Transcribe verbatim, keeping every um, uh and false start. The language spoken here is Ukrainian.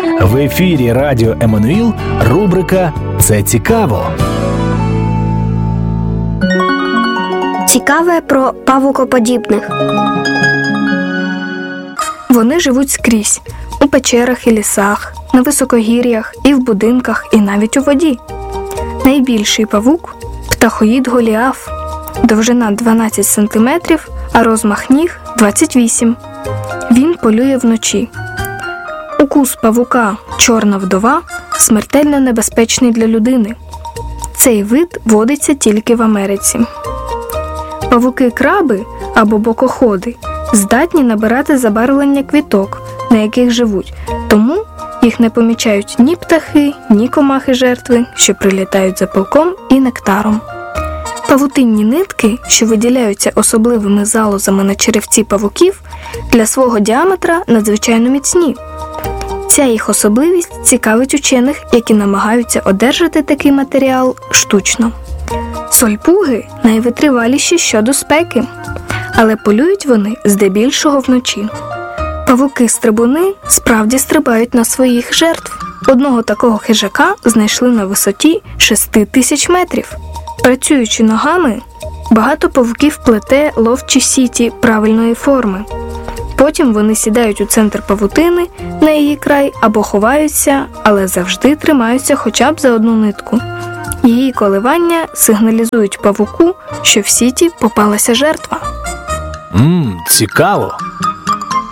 В ефірі Радіо Еммануїл рубрика «Це цікаво». Цікаве про павукоподібних. Вони живуть скрізь – у печерах і лісах, на високогір'ях і в будинках, і навіть у воді. Найбільший павук – птахоїд Голіаф, довжина дванадцять сантиметрів, а розмах ніг – двадцять вісім. Він полює вночі. Укус павука «чорна вдова» смертельно небезпечний для людини. Цей вид водиться тільки в Америці. Павуки-краби або бокоходи здатні набирати забарвлення квіток, на яких живуть, тому їх не помічають ні птахи, ні комахи-жертви, що прилітають за пилком і нектаром. Павутинні нитки, що виділяються особливими залозами на черевці павуків, для свого діаметра надзвичайно міцні. Ця їх особливість цікавить учених, які намагаються одержати такий матеріал штучно. Сольпуги найвитриваліші щодо спеки, але полюють вони здебільшого вночі. Павуки-стрибуни справді стрибають на своїх жертв. Одного такого хижака знайшли на висоті шести тисяч метрів. Працюючи ногами, багато павуків плете ловчі сіті правильної форми. Потім вони сідають у центр павутини, на її край, або ховаються, але завжди тримаються хоча б за одну нитку. Її коливання сигналізують павуку, що в сіті попалася жертва. Ммм, цікаво.